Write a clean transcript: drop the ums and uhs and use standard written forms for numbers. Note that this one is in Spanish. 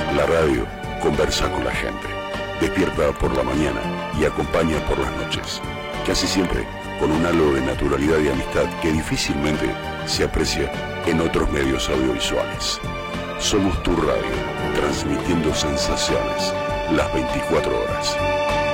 La radio conversa con la gente, despierta por la mañana y acompaña por las noches, casi siempre con un halo de naturalidad y amistad que difícilmente se aprecia en otros medios audiovisuales. Somos tu radio, transmitiendo sensaciones las 24 horas.